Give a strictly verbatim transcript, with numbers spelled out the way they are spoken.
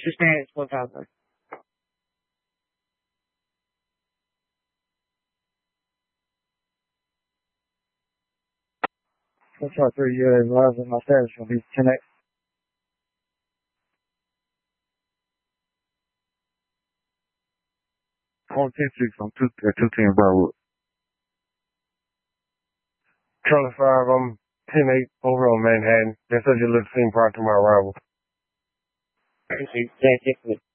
your standard four thousand. Four shot three years, and my status will be ten X. On ten six on two uh, two ten Broadwood. Charlie five, I'm ten eight over on Manhattan. That's such a little scene prior to my arrival. Thank you.